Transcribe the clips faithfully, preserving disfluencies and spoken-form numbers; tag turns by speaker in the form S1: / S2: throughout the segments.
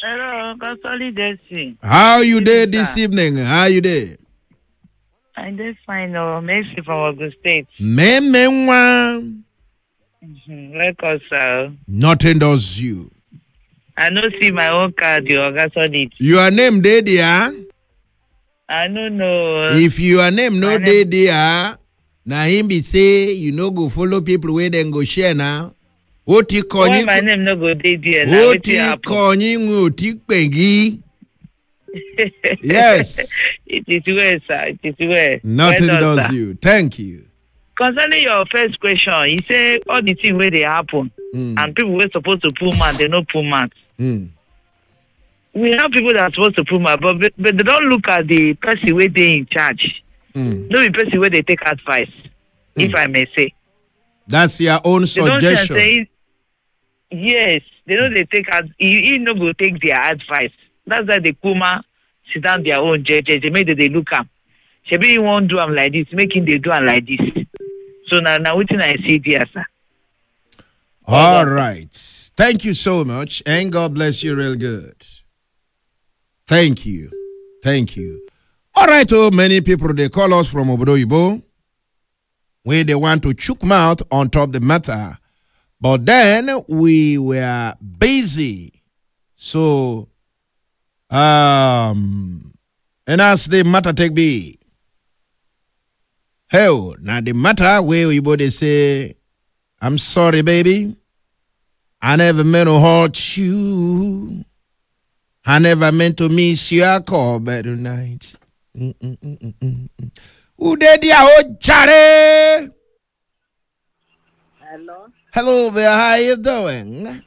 S1: Hello, Consolidation.
S2: How you there this evening? How you there?
S1: I'm just fine. Oh, Mercy from Ogun State.
S2: Me, me, one.
S1: Mm-hmm. Welcome, sir.
S2: Nothing does you.
S1: I don't see my own card, you Consolidate.
S2: Your name dey there?
S1: I don't know.
S2: If your name no
S1: My
S2: dey
S1: name-
S2: there, na him be say you no go follow people where then go share now. Oti
S1: Why
S2: konyi
S1: my name no go dey there now?
S2: oti
S1: Wetin happen?
S2: konyi oti pengi. Yes.
S1: It is well, sir. It is well.
S2: Nothing
S1: Well done,
S2: does
S1: sir.
S2: you. Thank you.
S1: Concerning your first question, you say all the things where they happen,
S2: Mm.
S1: and people were supposed to pull mouth, they no pull mouth.
S2: Mm.
S1: We have people that are supposed to pull mouth, but, but they don't look at the person where they in charge.
S2: Mm.
S1: No be person where they take advice, if I may say.
S2: That's your own
S1: They don't just
S2: suggestion.
S1: say, yes, they know they take ad- he, he no go take their advice. That's why they kuma sit down their own judges. They make they look am. Shebi he won't do am like this, making they do am like this. So now now wetin I see there, sir.
S2: All right. Thank you so much. And God bless you real good. Thank you. Thank you. All right, oh, many people, they call us from Obodoyibo, where they want to chook mouth on top the matter. But then we were busy. So, um, and as the matter take be, hell, now the matter where we both say, I'm sorry, baby. I never meant to hurt you. I never meant to miss your call better night. Who did ya oh Charlie?
S3: Hello,
S2: Hello there, how you doing?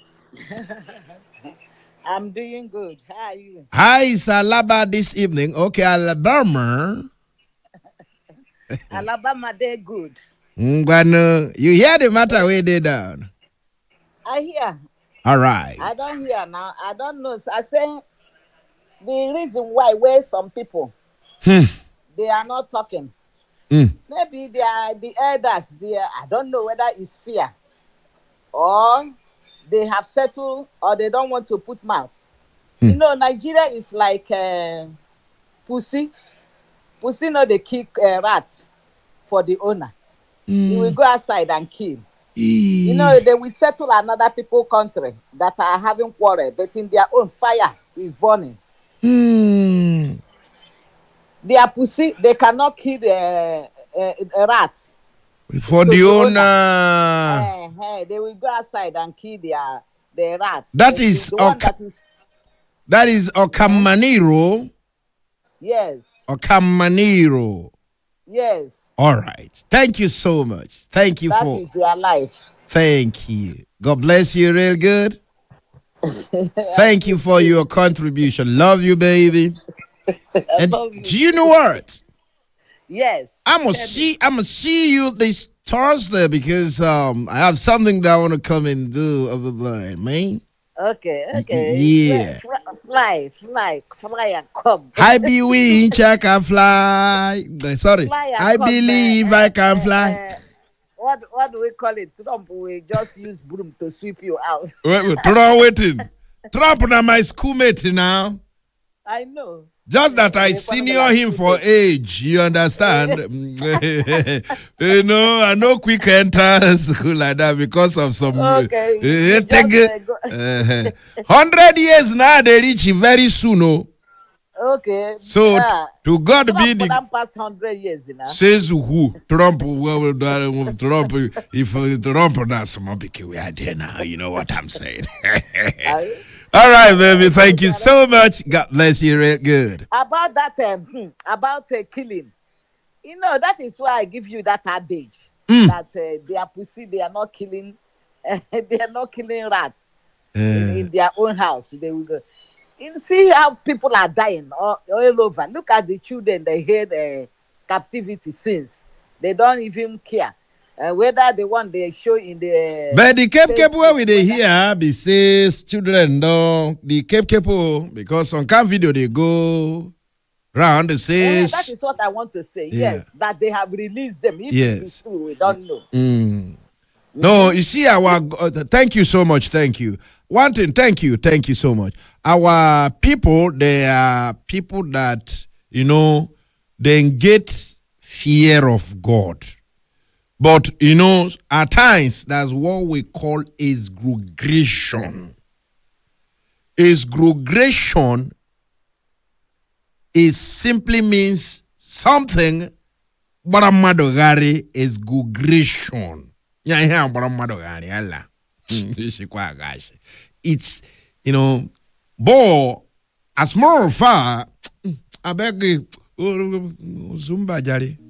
S3: I'm doing good. How are you?
S2: Hi, it's Alaba this evening. Okay, Alabama.
S3: Alabama, they're good.
S2: Ngwanu, you hear the matter where they down?
S3: I hear.
S2: All right.
S3: I don't hear now. I don't know. I say the reason why where some people
S2: Hmm.
S3: they are not talking.
S2: Mm.
S3: Maybe they are the elders. They are, I don't know whether it's fear or they have settled or they don't want to put mouth.
S2: Hmm.
S3: You know, Nigeria is like uh, pussy. Pussy know they kick uh, rats for the owner. He will go outside and kill. You know, they will settle another people country that are having quarrel, but in their own fire is burning.
S2: Hmm.
S3: They are pussy. They cannot kill the uh, uh, a rat.
S2: For
S3: So
S2: the
S3: the
S2: owner.
S3: Eh, eh, they will go outside and kill their the rat.
S2: That
S3: The-
S2: is
S3: the one
S2: ok-
S3: that is
S2: That is Okamaniro.
S3: yes,
S2: Okamaniro.
S3: yes.
S2: All right. Thank you so much. Thank you
S3: That
S2: for.
S3: is their life.
S2: Thank you. God bless you real good. Thank you for your contribution. Love you, baby. And
S3: love you.
S2: do you know what?
S3: Yes.
S2: I'm gonna
S3: Tell me.
S2: see. I'm gonna see you this Thursday because um I have something that I want to come and do over there, man.
S3: Okay, okay.
S2: yeah.
S3: Fly, fly, fly, fly and come.
S2: I believe I can fly. Sorry,
S3: Fly and
S2: I
S3: come,
S2: believe
S3: uh,
S2: I can
S3: uh,
S2: fly.
S3: uh, what what do we call it? Trump will just use broom to sweep you out.
S2: Wait, wait, Trump waiting. Trump now my schoolmate now.
S3: I know.
S2: Just that I
S3: They
S2: senior
S3: follow me
S2: him
S3: like
S2: for age, you understand? You know, I know quick enter school like that because of some uh,
S3: Okay,
S2: uh,
S3: you
S2: take-
S3: just, uh, go-
S2: uh, hundred years now they reach very soon. Oh.
S3: Okay.
S2: So
S3: yeah.
S2: to God
S3: Trump
S2: be
S3: for
S2: the
S3: them past hundred years, you know.
S2: says who Trump well uh, Trump if uh, Trump not some big we are there now. You know what I'm saying?
S3: I-
S2: All right, baby. Thank you so much. God bless you. Real good.
S3: about that, um, hmm, about uh, killing. You know, that is why I give you that adage
S2: Mm.
S3: that uh, they are pussy. They are not killing. They are not killing rats in,
S2: Uh,
S3: in their own house. They will go. You see how people are dying all, all over. Look at the children. They had uh, captivity since. They don't even care uh, whether the one they show in the.
S2: But the Cape Cape where we
S3: Facebook,
S2: they
S3: whether-
S2: hear be says children don't the Cape Cape oh, because on cam video they go round it
S3: Eh, that
S2: says
S3: is what I want to say.
S2: Yeah.
S3: Yes, that they have released them. If it
S2: Yes.
S3: is true, we don't know.
S2: mm, No, you see, our uh, thank you so much. Thank you. One thing, thank you, thank you so much. Our people, they are people that you know they get fear of God, but you know at times that's what we call exgregation. Exgregation is simply means something. Baramadogari is exgregation. Yeah, yeah, Baramadogari. Allah. It's, you know, but as more of far, I beg you, Zumba Jari.